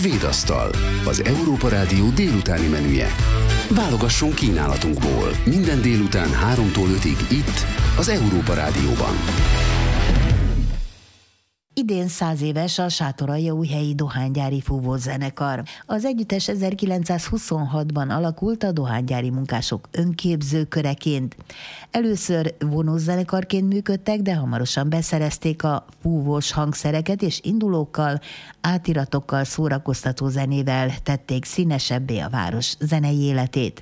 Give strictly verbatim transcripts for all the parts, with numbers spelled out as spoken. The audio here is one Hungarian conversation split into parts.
Svédasztal, az Európa Rádió délutáni menüje. Válogasson kínálatunkból minden délután háromtól ötig itt, az Európa Rádióban. Idén száz éves a sátoraljaújhelyi dohánygyári fúvózenekar. Az együttes ezerkilencszázhuszonhatban alakult a dohánygyári munkások önképzőköreként. Először vonószenekarként működtek, de hamarosan beszerezték a fúvós hangszereket, és indulókkal, átiratokkal, szórakoztató zenével tették színesebbé a város zenei életét.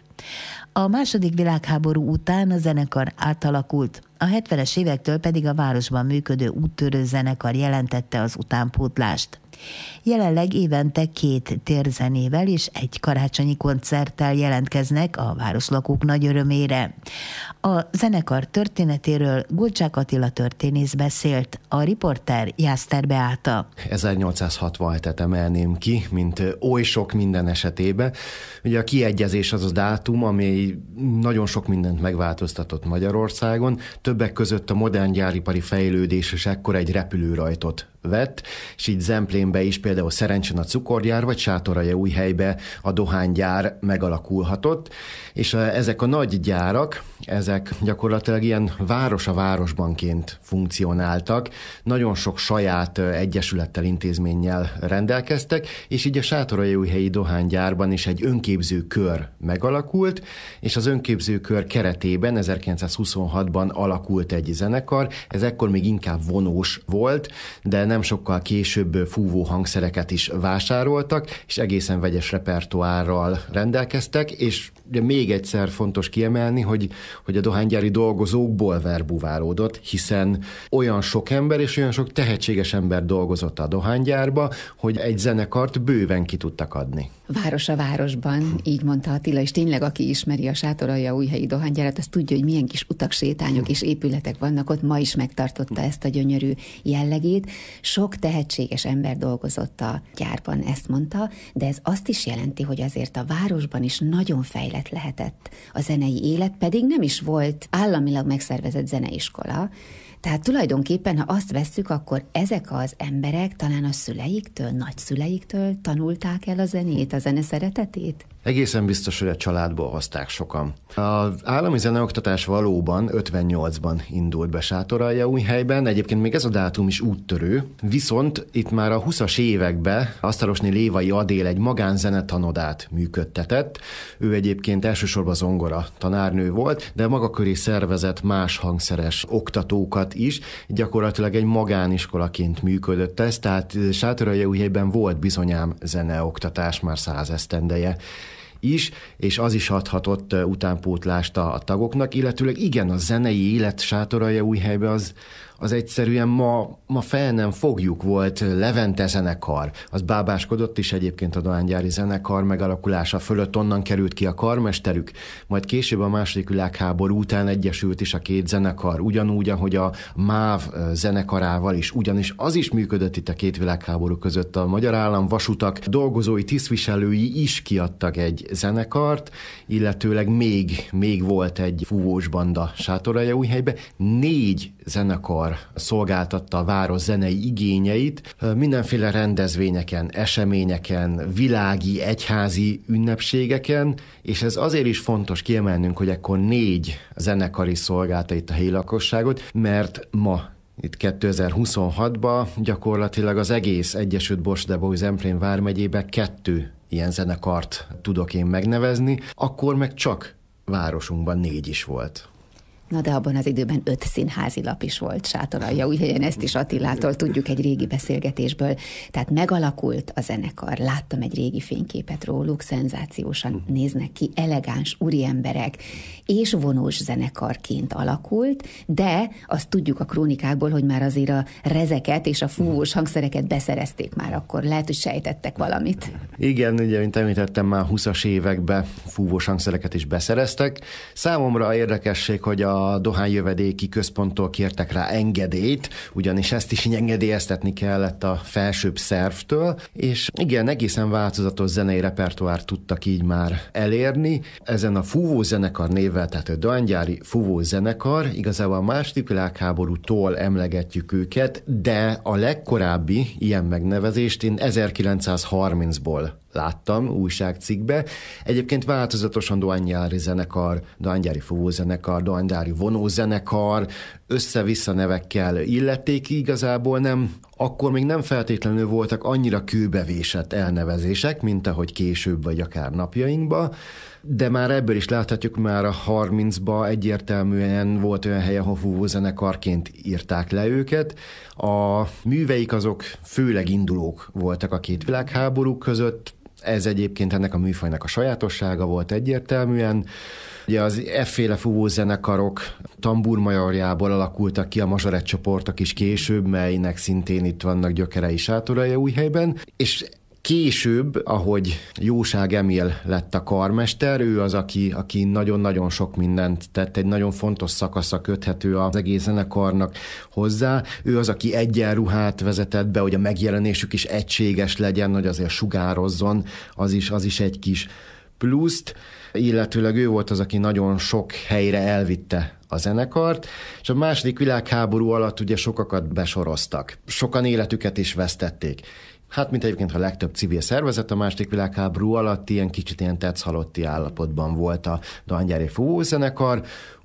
A második világháború után a zenekar átalakult, a hetvenes évektől pedig a városban működő úttörő zenekar jelentette az utánpótlást. Jelenleg évente két térzenével és egy karácsonyi koncerttel jelentkeznek a városlakók nagy örömére. A zenekar történetéről Golcsák Attila történész beszélt, a riporter Jászter Beáta. ezernyolcszázhatvanhetet emelném ki, mint oly sok minden esetében. Ugye a kiegyezés az a dátum, ami nagyon sok mindent megváltoztatott Magyarországon, többek között a modern gyáripari fejlődés és ekkor egy repülőrajtot vett, és így Zemplénbe is például Szerencsén a cukorgyár, vagy Sátoraljaújhelybe a dohánygyár megalakulhatott, és ezek a nagy gyárak, ezek gyakorlatilag ilyen város a városbanként funkcionáltak, nagyon sok saját egyesülettel, intézménnyel rendelkeztek, és így a Sátoraljaújhelyi dohánygyárban is egy önképző kör megalakult, és az önképző kör keretében ezerkilencszázhuszonhatban alakult egy zenekar, ez ekkor még inkább vonós volt, de nem sokkal később fúvó hangszereket is vásároltak, és egészen vegyes repertoárral rendelkeztek, és ugye még egyszer fontos kiemelni, hogy, hogy a dohánygyári dolgozókból verbuválódott, hiszen olyan sok ember és olyan sok tehetséges ember dolgozott a dohánygyárba, hogy egy zenekart bőven ki tudtak adni. Város a városban, így mondta Attila, és tényleg aki ismeri a Sátoraljaújhelyi dohánygyárat, az tudja, hogy milyen kis utak, sétányok és épületek vannak ott, ma is megtartotta ezt a gyönyörű jellegét. Sok tehetséges ember dolgozott a gyárban, ezt mondta, de ez azt is jelenti, hogy azért a városban is nagyon fejlett lehetett a zenei élet, pedig nem is volt államilag megszervezett zeneiskola. Tehát tulajdonképpen, ha azt vesszük, akkor ezek az emberek talán a szüleiktől, nagyszüleiktől tanulták el a zenét, a zene szeretetét? Egészen biztos, hogy a családból hozták sokan. Az állami zeneoktatás valóban ötvennyolcban indult be Sátoraljaújhelyben, egyébként még ez a dátum is úttörő, viszont itt már a huszas években Asztalosné Lévai Adél egy magánzenetanodát működtetett. Ő egyébként elsősorban zongora tanárnő volt, de maga köré szervezett más hangszeres oktatókat is, gyakorlatilag egy magániskolaként működött ez, tehát Sátoraljaújhelyben volt bizonyám zeneoktatás már száz esztendeje is, és az is adhatott utánpótlást a, a tagoknak, illetőleg igen, a zenei élet Sátoraljaújhelyben az, az egyszerűen ma, ma fel nem fogjuk, volt Levente zenekar, az bábáskodott is egyébként a dohánygyári zenekar megalakulása fölött, onnan került ki a karmesterük, majd később a második világháború után egyesült is a két zenekar, ugyanúgy, ahogy a MÁV zenekarával is, ugyanis az is működött itt a két világháború között, a Magyar Állam vasutak dolgozói, tisztviselői is kiadtak egy zenekart, illetőleg még, még volt egy fúvós banda Sátoraljaújhelyben, négy zenekar szolgáltatta a város zenei igényeit, mindenféle rendezvényeken, eseményeken, világi, egyházi ünnepségeken, és ez azért is fontos kiemelnünk, hogy ekkor négy zenekar is szolgálta itt a helyi lakosságot, mert ma itt kétezer-huszonhatban gyakorlatilag az egész Egyesült Borsod-Zempléni vármegyében kettő ilyen zenekart tudok én megnevezni, akkor meg csak városunkban négy is volt. Na de abban az időben öt színházi lap is volt Sátoraljaújhelyen, ezt is Attilától tudjuk egy régi beszélgetésből. Tehát megalakult a zenekar, láttam egy régi fényképet róluk, szenzációsan néznek ki, elegáns úriemberek, és vonós zenekarként alakult, de azt tudjuk a krónikákból, hogy már azért a rezeket és a fúvós hangszereket beszerezték már akkor. Lehet, hogy sejtettek valamit. Igen, ugye, mint említettem, már huszas években fúvós hangszereket is beszereztek. Számomra érdekesség, hogy a a dohányjövedéki központtól kértek rá engedélyt, ugyanis ezt is engedélyeztetni kellett a felsőbb szervtől, és igen, egészen változatos zenei repertoárt tudtak így már elérni. Ezen a Fúvó zenekar névvel, tehát a dohánygyári Fúvó zenekar, igazából a második világháborútól emlegetjük őket, de a legkorábbi ilyen megnevezést én ezerkilencszázharmincból láttam újságcikkbe. Egyébként változatosan dohánygyári zenekar, dohánygyári fúvózenekar, dohánygyári vonózenekar, össze-vissza nevekkel illették, igazából nem, akkor még nem feltétlenül voltak annyira kőbevésett elnevezések, mint ahogy később vagy akár napjainkban, de már ebből is láthatjuk, már a harmincba egyértelműen volt olyan hely, ahol fúvózenekarként írták le őket. A műveik azok főleg indulók voltak a két világháború között, ez egyébként ennek a műfajnak a sajátossága volt egyértelműen. Ugye az efféle fúvózenekarok tambúrmajorjából alakultak ki a mazsorett csoportok is később, melynek szintén itt vannak gyökerei Sátoraljaújhelyben, és később, ahogy Jóság Emil lett a karmester, ő az, aki, aki nagyon-nagyon sok mindent tett, egy nagyon fontos szakasza köthető az egész zenekarnak hozzá. Ő az, aki egyenruhát vezetett be, hogy a megjelenésük is egységes legyen, hogy azért sugározzon, az is, az is egy kis pluszt, illetőleg ő volt az, aki nagyon sok helyre elvitte a zenekart, és a második világháború alatt ugye sokakat besoroztak. Sokan életüket is vesztették. Hát, mint egyébként a legtöbb civil szervezet a második világháború alatt ilyen kicsit ilyen tetszhalotti állapotban volt a dohánygyári fúvózenekar,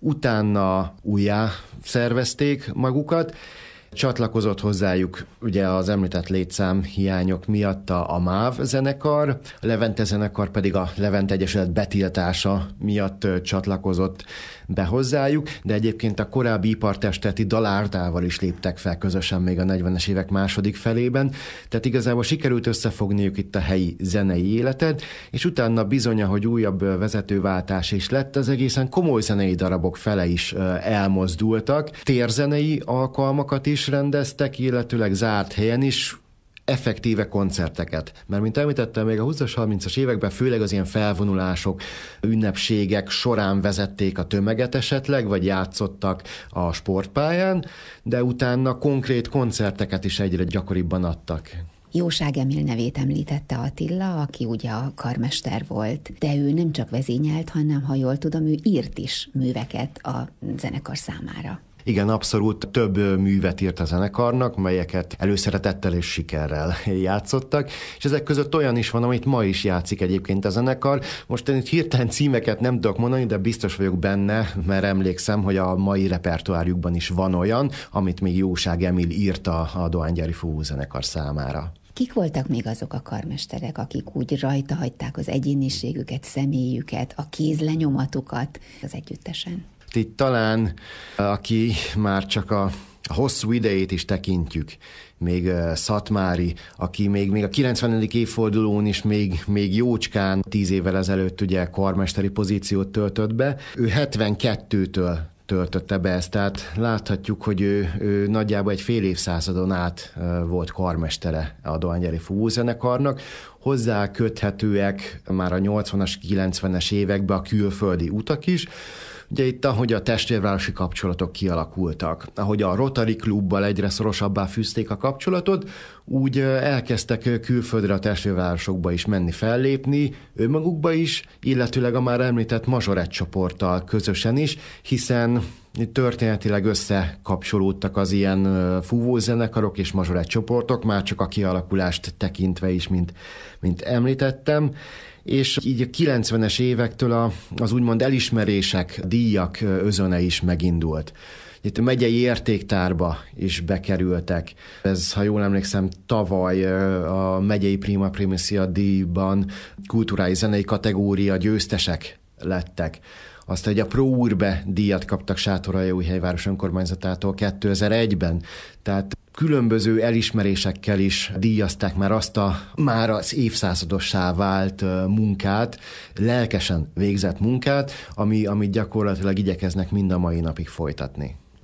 utána újjá szervezték magukat, csatlakozott hozzájuk ugye az említett létszám hiányok miatt a, a MÁV zenekar, a Levente zenekar pedig a Levente Egyesület betiltása miatt csatlakozott be hozzájuk, de egyébként a korábbi ipartesteti Dalárdával is léptek fel közösen még a negyvenes évek második felében, tehát igazából sikerült összefogniuk itt a helyi zenei életet, és utána bizony, hogy újabb vezetőváltás is lett, az egészen komoly zenei darabok fele is elmozdultak, térzenei alkalmakat is rendeztek, illetőleg zárt helyen is, effektíve koncerteket. Mert mint említettem, még a húszas, harmincas években főleg az ilyen felvonulások, ünnepségek során vezették a tömeget esetleg, vagy játszottak a sportpályán, de utána konkrét koncerteket is egyre gyakoribban adtak. Jóság Emil nevét említette Attila, aki ugye a karmester volt, de ő nem csak vezényelt, hanem, ha jól tudom, ő írt is műveket a zenekar számára. Igen, abszolút több művet írt a zenekarnak, melyeket előszeretettel és sikerrel játszottak, és ezek között olyan is van, amit ma is játszik egyébként a zenekar. Most én itt hirtelen címeket nem tudok mondani, de biztos vagyok benne, mert emlékszem, hogy a mai repertoárjukban is van olyan, amit még Jóság Emil írta a dohánygyári fúvózenekar számára. Kik voltak még azok a karmesterek, akik úgy rajta hagyták az egyéniségüket, személyüket, a kézlenyomatukat az együttesen? Itt talán, aki már csak a hosszú idejét is tekintjük, még Szatmári, aki még, még a kilencvenedik évfordulón is még, még jócskán tíz évvel ezelőtt ugye karmesteri pozíciót töltött be. Ő hetvenkettőtől töltötte be ezt, tehát láthatjuk, hogy ő, ő nagyjából egy fél évszázadon át volt karmestere a dohánygyári fúvózenekarnak. Hozzá köthetőek már a nyolcvanas, kilencvenes években a külföldi utak is. Ugye itt, ahogy a testvérvárosi kapcsolatok kialakultak, ahogy a Rotary Klubbal egyre szorosabbá fűzték a kapcsolatot, úgy elkezdtek külföldre a testvérvárosokba is menni fellépni, önmagukba is, illetőleg a már említett mazsorett csoporttal közösen is, hiszen történetileg összekapcsolódtak az ilyen fúvózenekarok és mazsorett csoportok, már csak a kialakulást tekintve is, mint, mint említettem. És így a kilencvenes évektől a, az úgymond elismerések, díjak özöne is megindult. Itt a megyei értéktárba is bekerültek. Ez, ha jól emlékszem, tavaly a megyei Prima Primicia díjban kulturális zenei kategória győztesek lettek. Aztán egy a Pro Urbe díjat kaptak Sátoraljaújhely város önkormányzatától kétezer-egyben. Tehát különböző elismerésekkel is díjazták már azt a már az évszázadossá vált munkát, lelkesen végzett munkát, ami, amit gyakorlatilag igyekeznek mind a mai napig folytatni.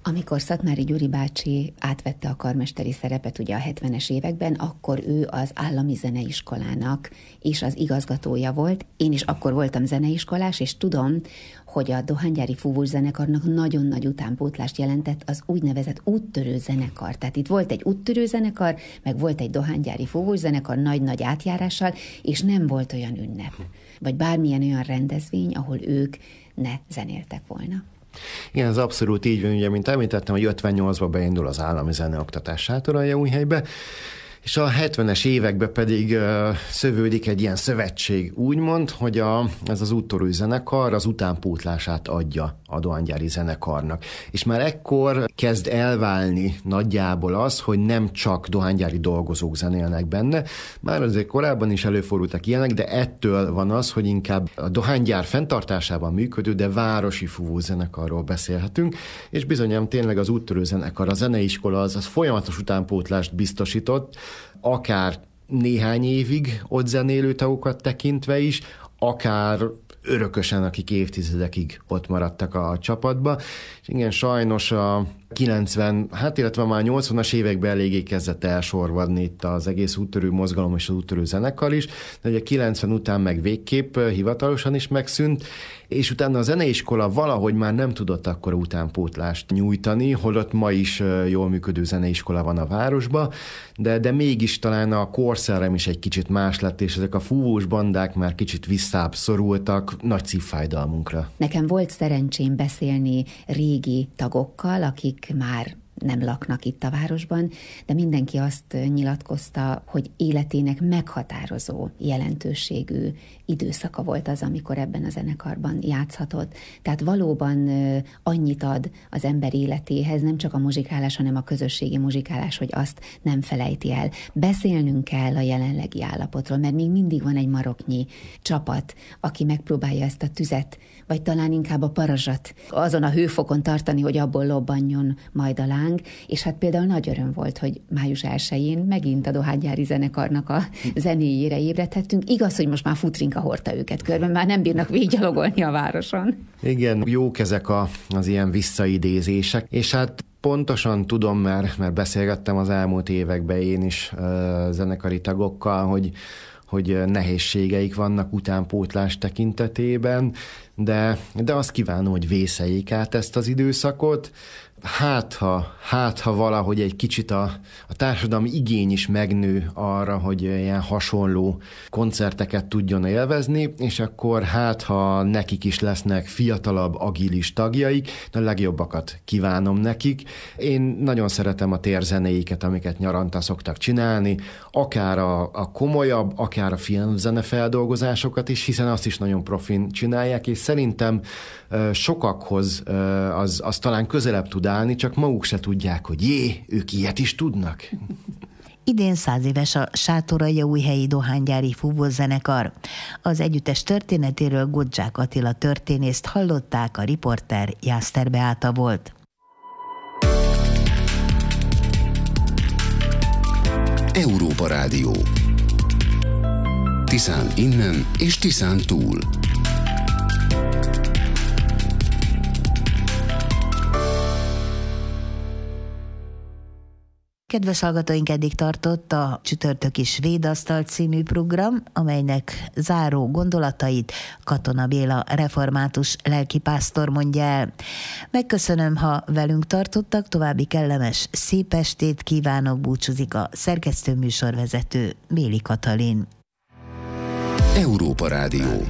Amikor Szatmári Gyuri bácsi átvette a karmesteri szerepet ugye a hetvenes években, akkor ő az állami zeneiskolának is az igazgatója volt. Én is akkor voltam zeneiskolás, és tudom, hogy a dohánygyári fúvós zenekarnak nagyon nagy utánpótlást jelentett az úgynevezett úttörő zenekar. Tehát itt volt egy úttörő zenekar, meg volt egy dohánygyári fúvós zenekar nagy-nagy átjárással, és nem volt olyan ünnep, vagy bármilyen olyan rendezvény, ahol ők ne zenéltek volna. Igen, ez abszolút így van, ugye, mint említettem, hogy ötvennyolcban beindul az állami zeneoktatás Sátoraljaújhelybe, és a hetvenes években pedig uh, szövődik egy ilyen szövetség, úgymond, hogy a, ez az úttörő zenekar az utánpótlását adja a dohánygyári zenekarnak. És már ekkor kezd elválni nagyjából az, hogy nem csak dohánygyári dolgozók zenélnek benne, már azért korábban is előfordultak ilyenek, de ettől van az, hogy inkább a dohánygyár fenntartásában működő, de városi fúvó zenekarról beszélhetünk, és bizonyám tényleg az úttörő zenekar, a zeneiskola az, az folyamatos utánpótlást biztosított, akár néhány évig ott zenélő tagokat tekintve is, akár örökösen, akik évtizedekig ott maradtak a csapatba. És igen, sajnos a kilencven, hát illetve már nyolcvanas években eléggé kezdett elsorvadni itt az egész úttörő mozgalom és az úttörő zenekar is, de ugye kilencven után meg végképp hivatalosan is megszűnt, és utána a zeneiskola valahogy már nem tudott akkora utánpótlást nyújtani, holott ma is jól működő zeneiskola van a városba, de, de mégis talán a korszellem is egy kicsit más lett, és ezek a fúvós bandák már kicsit visszább szorultak, nagy szívfájdalmunkra. Nekem volt szerencsém beszélni régi tagokkal, akik már nem laknak itt a városban, de mindenki azt nyilatkozta, hogy életének meghatározó jelentőségű időszaka volt az, amikor ebben a zenekarban játszhatott. Tehát valóban annyit ad az ember életéhez, nem csak a muzsikálás, hanem a közösségi muzsikálás, hogy azt nem felejti el. Beszélnünk kell a jelenlegi állapotról, mert még mindig van egy maroknyi csapat, aki megpróbálja ezt a tüzet, vagy talán inkább a parazsat azon a hőfokon tartani, hogy abból lobbanjon majd a láng. És hát például nagy öröm volt, hogy május elsején megint a dohánygyári zenekarnak a zenéjére ébredhettünk. Igaz, hogy most már Futrinka hordta őket körben, már nem bírnak végiggyalogolni a városon. Igen, jók ezek a, az ilyen visszaidézések, és hát pontosan tudom, mert, mert beszélgettem az elmúlt években én is uh, zenekari tagokkal, hogy hogy nehézségeik vannak utánpótlás tekintetében, de, de azt kívánom, hogy vészeljék át ezt az időszakot. Hát ha, hát, ha valahogy egy kicsit a, a társadalmi igény is megnő arra, hogy ilyen hasonló koncerteket tudjon élvezni, és akkor hát, ha nekik is lesznek fiatalabb, agilis tagjaik, a legjobbakat kívánom nekik. Én nagyon szeretem a térzenéiket, amiket nyaranta szoktak csinálni, akár a, a komolyabb, akár a filmzene feldolgozásokat is, hiszen azt is nagyon profin csinálják, és szerintem sokakhoz az, az talán közelebb tud állni, csak maguk se tudják, hogy jé, ők ilyet is tudnak. Idén száz éves a Sátoraljaújhelyi dohánygyári fúvós zenekar. Az együttes történetéről Godzsák Attila történészt hallották, a riporter Jászter Beáta volt. Európa Rádió. Tiszán innen és Tiszán túl. Kedves hallgatóink, eddig tartott a Csütörtöki Svéd Asztal című program, amelynek záró gondolatait Katona Béla református lelkipásztor mondja el. Megköszönöm, ha velünk tartottak, további kellemes szép estét kívánok, búcsúzik a szerkesztő műsorvezető Béli Katalin. Európa Rádió.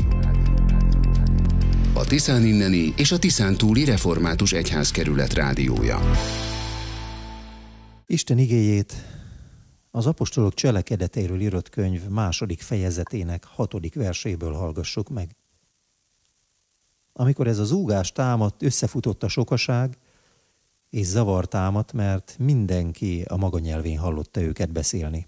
A Tiszán inneni és a Tiszán túli református egyházkerület rádiója. Isten igéjét az apostolok cselekedetéről írott könyv második fejezetének hatodik verséből hallgassuk meg. Amikor ez a zúgás támadt, összefutott a sokaság, és zavar támadt, mert mindenki a maga nyelvén hallotta őket beszélni.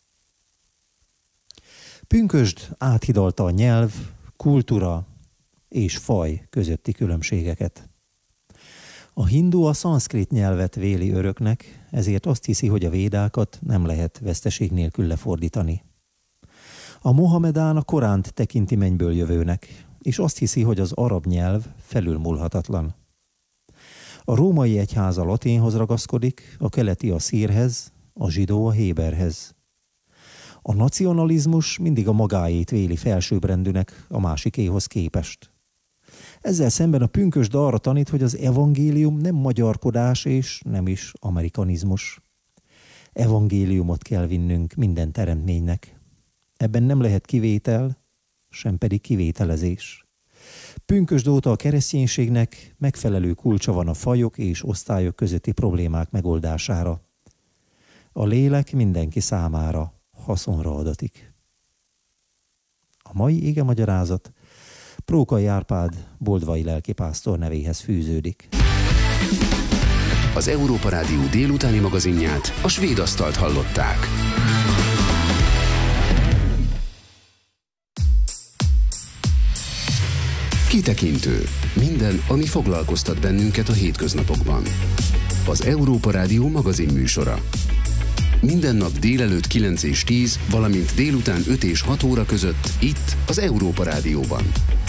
Pünkösd áthidalta a nyelv, kultúra és faj közötti különbségeket. A hindu a szanszkrit nyelvet véli öröknek, ezért azt hiszi, hogy a védákat nem lehet veszteség nélkül lefordítani. A mohamedán a Koránt tekinti mennyből jövőnek, és azt hiszi, hogy az arab nyelv felülmúlhatatlan. A római egyház a latinhoz ragaszkodik, a keleti a szírhez, a zsidó a héberhez. A nacionalizmus mindig a magáét véli felsőbbrendűnek a másikéhoz képest. Ezzel szemben a pünkösd arra tanít, hogy az evangélium nem magyarkodás és nem is amerikanizmus. Evangéliumot kell vinnünk minden teremtménynek. Ebben nem lehet kivétel, sem pedig kivételezés. Pünkösd óta a kereszténységnek megfelelő kulcsa van a fajok és osztályok közötti problémák megoldására. A lélek mindenki számára haszonra adatik. A mai ige magyarázat Prókai Árpád boldvai lelkipásztor nevéhez fűződik. Az Európa Rádió délutáni magazinját, a Svéd Asztalt hallották. Kitekintő. Minden, ami foglalkoztat bennünket a hétköznapokban. Az Európa Rádió magazin műsora. Minden nap délelőtt kilenc és tíz, valamint délután öt és hat óra között itt az Európa Rádióban.